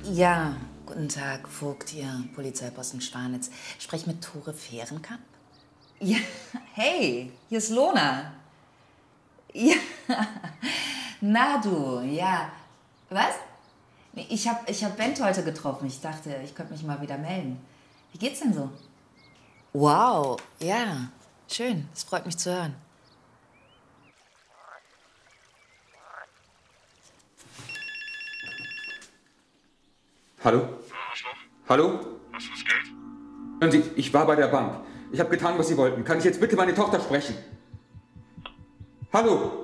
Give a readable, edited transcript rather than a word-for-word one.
Ja, guten Tag, Vogt hier, Polizeiposten Schwanitz. Sprech mit Tore Fehrenkamp? Ja, hey, hier ist Lona. Ja, na du, ja. Was? Nee, ich hab Bent heute getroffen. Ich dachte, ich könnte mich mal wieder melden. Wie geht's denn so? Wow, ja, schön. Es freut mich zu hören. Hallo? Arschloch, Hallo? hast du das Geld? Hören Sie, ich war bei der Bank. Ich habe getan, was Sie wollten. Kann ich jetzt bitte meine Tochter sprechen? Hallo?